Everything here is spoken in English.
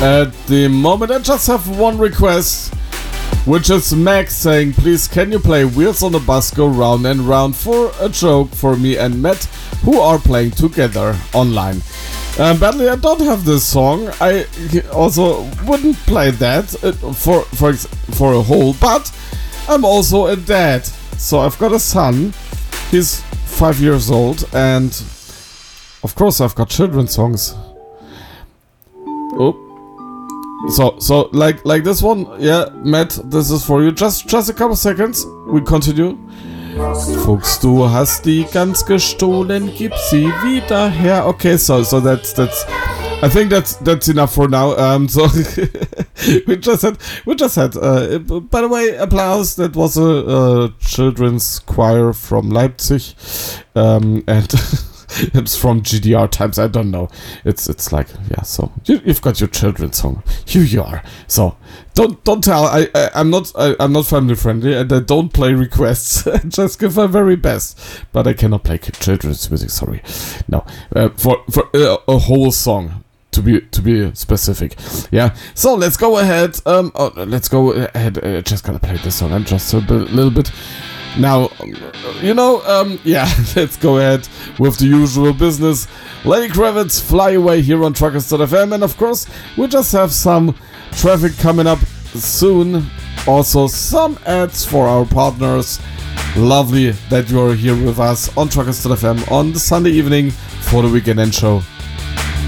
At the moment, I just have one request, which is Max saying, please can you play Wheels on the Bus Go Round and Round for a joke for me and Matt, who are playing together online. Badly, I don't have this song. I also wouldn't play that for a whole, but I'm also a dad. So I've got a son. He's 5 years old, and of course I've got children's songs. Oh. So like this one, yeah, Matt, this is for you. Just a couple seconds. We continue. Fuchs, du hast die Gans gestohlen, gib sie wieder her. Okay, so that's I think that's enough for now. So we just had. By the way, applause. That was a children's choir from Leipzig, and. It's from GDR times, I don't know. It's like, yeah, so you've got your children's song. Here you are. So don't tell I'm not family friendly, and I don't play requests. I just give my very best. But I cannot play children's music, sorry. No. For a whole song. To be specific, yeah. So let's go ahead. Just gonna play this song. I'm just a little bit. Now, yeah, let's go ahead with the usual business. Lenny Kravitz, Fly Away here on Truckers.fm, and of course, we just have some traffic coming up soon. Also, some ads for our partners. Lovely that you are here with us on Truckers.fm on the Sunday evening for the Weekend End Show.